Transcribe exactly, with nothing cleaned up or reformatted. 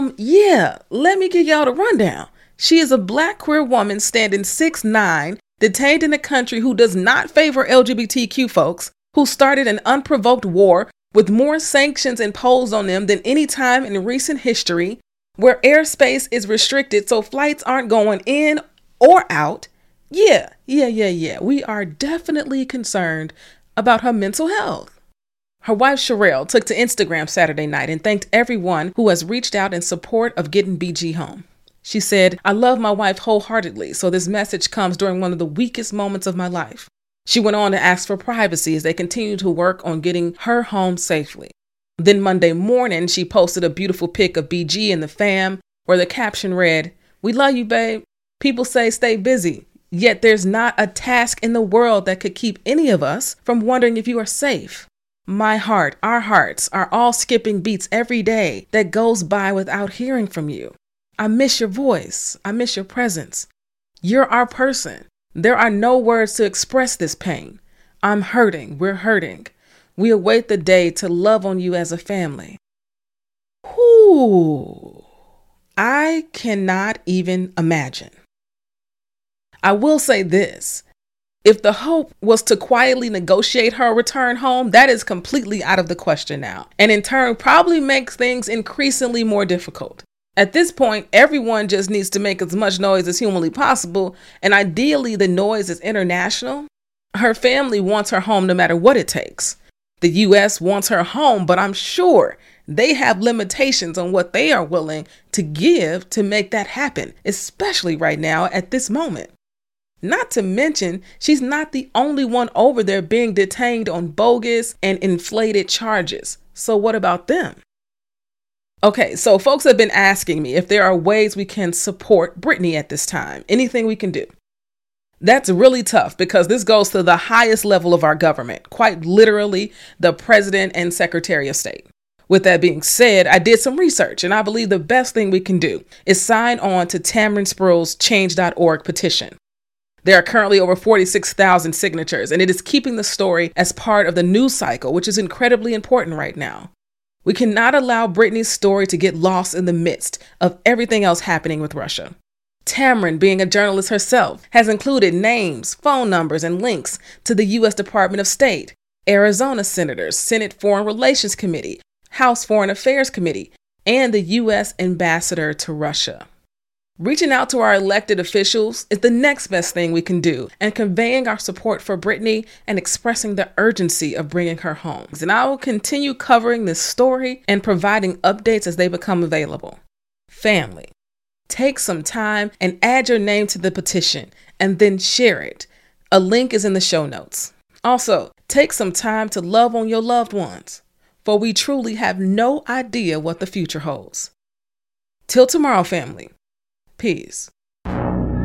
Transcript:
Um, yeah, let me give y'all the rundown. She is a black queer woman standing six nine, detained in a country who does not favor L G B T Q folks, who started an unprovoked war with more sanctions imposed on them than any time in recent history, where airspace is restricted so flights aren't going in or out. Yeah, yeah, yeah, yeah. We are definitely concerned about her mental health. Her wife, Sherelle, took to Instagram Saturday night and thanked everyone who has reached out in support of getting B G home. She said, "I love my wife wholeheartedly, so this message comes during one of the weakest moments of my life." She went on to ask for privacy as they continue to work on getting her home safely. Then Monday morning, she posted a beautiful pic of B G and the fam, where the caption read, "We love you, babe. People say stay busy, yet there's not a task in the world that could keep any of us from wondering if you are safe. My heart, our hearts are all skipping beats every day that goes by without hearing from you. I miss your voice. I miss your presence. You're our person. There are no words to express this pain. I'm hurting. We're hurting. We await the day to love on you as a family." Whoo! I cannot even imagine. I will say this. If the hope was to quietly negotiate her return home, that is completely out of the question now, and in turn probably makes things increasingly more difficult. At this point, everyone just needs to make as much noise as humanly possible, and ideally the noise is international. Her family wants her home no matter what it takes. The U S wants her home, but I'm sure they have limitations on what they are willing to give to make that happen, especially right now at this moment. Not to mention, she's not the only one over there being detained on bogus and inflated charges. So what about them? Okay, so folks have been asking me if there are ways we can support Brittney at this time, anything we can do. That's really tough because this goes to the highest level of our government, quite literally the president and secretary of state. With that being said, I did some research and I believe the best thing we can do is sign on to Tamron Sproul's change dot org petition. There are currently over forty-six thousand signatures, and it is keeping the story as part of the news cycle, which is incredibly important right now. We cannot allow Brittney's story to get lost in the midst of everything else happening with Russia. Tamron, being a journalist herself, has included names, phone numbers, and links to the U S Department of State, Arizona senators, Senate Foreign Relations Committee, House Foreign Affairs Committee, and the U S Ambassador to Russia. Reaching out to our elected officials is the next best thing we can do, and conveying our support for Brittney and expressing the urgency of bringing her home. And I will continue covering this story and providing updates as they become available. Family, take some time and add your name to the petition and then share it. A link is in the show notes. Also, take some time to love on your loved ones, for we truly have no idea what the future holds. Till tomorrow, family. Peace.